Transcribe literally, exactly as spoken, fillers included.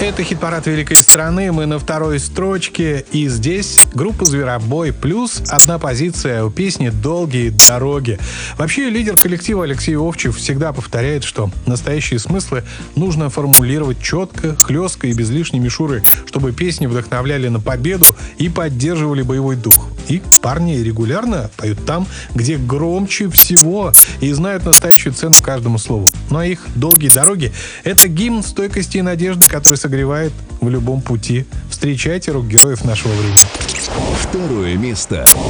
Это хит-парад великой страны, мы на второй строчке, и здесь группа «Зверобой» плюс одна позиция у песни «Долгие дороги». Вообще, лидер коллектива Алексей Овчев всегда повторяет, что настоящие смыслы нужно формулировать четко, хлестко и без лишней мишуры, чтобы песни вдохновляли на победу и поддерживали боевой дух. И парни регулярно поют там, где громче всего, и знают настоящую цену каждому слову. Ну а их «Долгие дороги» — это гимн стойкости и надежды, который согревает в любом пути. Встречайте рок-героев нашего времени. Второе место.